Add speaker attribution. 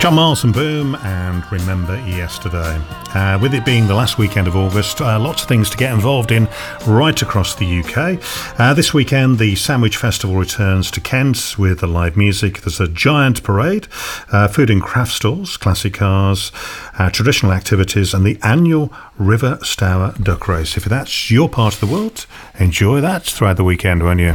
Speaker 1: John Miles and Boom and Remember Yesterday. With it being the last weekend of August, lots of things to get involved in right across the UK. This weekend, the Sandwich Festival returns to Kent with the live music. There's a giant parade, food and craft stalls, classic cars, traditional activities, and the annual River Stour Duck Race. If that's your part of the world, enjoy that throughout the weekend, won't you?